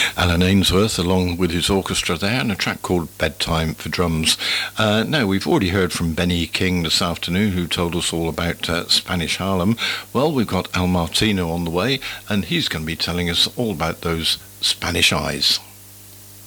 Alan Ainsworth along with his orchestra there, and a track called Bedtime for Drums. Now, we've already heard from Benny King this afternoon, who told us all about Spanish Harlem. Well, we've got Al Martino on the way, and he's going to be telling us all about those Spanish eyes.